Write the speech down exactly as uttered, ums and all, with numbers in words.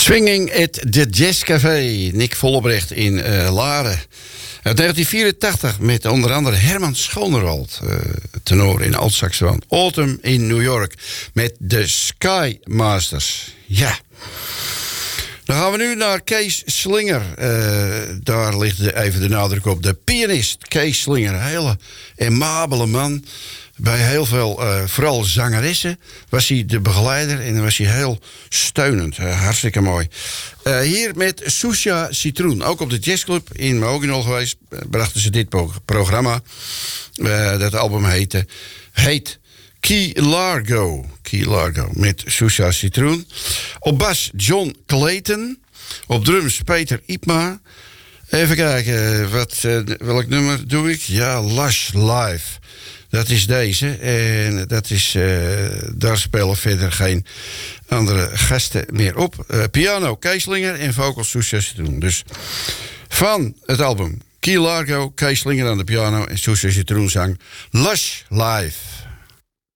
Swinging at the Jazz Café, Nick Vollebrecht in uh, Laren. Uit negentien vierentachtig met onder andere Herman Schoonewald, uh, tenor in altsaxofoon. Autumn in New York met de Sky Masters. Ja. Dan gaan we nu naar Kees Slinger. Uh, daar ligt de, even de nadruk op. De pianist Kees Slinger. Een hele amabele man. Bij heel veel, uh, vooral zangeressen, was hij de begeleider en dan was hij heel steunend. Uh, hartstikke mooi. Uh, hier met Susha Citroen. Ook op de jazzclub in Moginol geweest. Uh, brachten ze dit pro- programma. Uh, dat album heette, heet Key Largo. Key Largo met Susha Citroen. Op bas John Clayton. Op drums Peter Ipma. Even kijken, wat, uh, welk nummer doe ik? Ja, Lush Live. Dat is deze. En dat is, uh, daar spelen verder geen andere gasten meer op. Uh, piano Kees Slinger en vocals Susha Citroen. Dus van het album Key Largo, Kees Slinger aan de piano en Susha Citroen zang Lush Live.